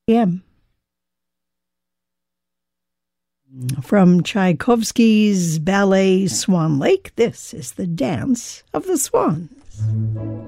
p.m. From Tchaikovsky's ballet Swan Lake, this is the Dance of the Swans.